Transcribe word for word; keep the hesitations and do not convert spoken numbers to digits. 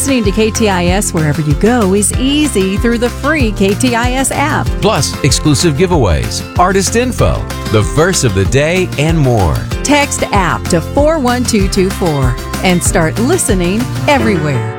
Listening to K T I S wherever you go is easy through the free K T I S app. Plus, exclusive giveaways, artist info, the verse of the day, and more. Text app to four one two two four and start listening everywhere.